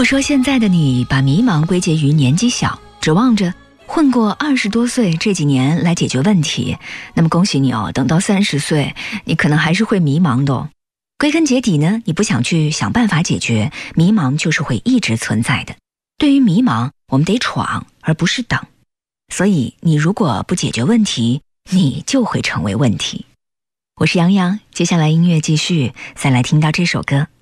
说现在的你把迷茫归结于年纪小，指望着混过20多岁这几年来解决问题，那么恭喜你哦，等到30岁，你可能还是会迷茫的哦。归根结底呢，你不想去想办法解决，迷茫就是会一直存在的。对于迷茫，我们得闯，而不是等。所以你如果不解决问题，你就会成为问题。我是杨洋，接下来音乐继续，再来听到这首歌。